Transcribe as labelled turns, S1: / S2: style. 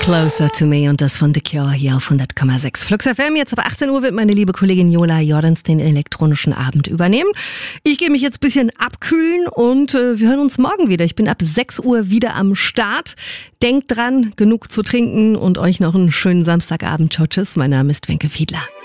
S1: Closer to Me und das von The Cure hier auf 100,6 Flux FM. Jetzt ab 18 Uhr wird meine liebe Kollegin Jola Jordans den elektronischen Abend übernehmen. Ich gehe mich jetzt ein bisschen abkühlen und wir hören uns morgen wieder. Ich bin ab 6 Uhr wieder am Start. Denkt dran, genug zu trinken und euch noch einen schönen Samstagabend. Ciao, tschüss. Mein Name ist Wenke Fiedler.